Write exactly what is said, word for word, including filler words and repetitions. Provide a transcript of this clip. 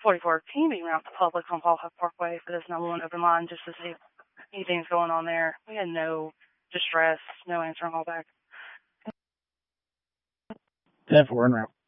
forty-four, can you be around the public on Paul Huff Parkway for this nine one one open line just to see if anything's going on there? We had no distress, no answering all back. ten four en route.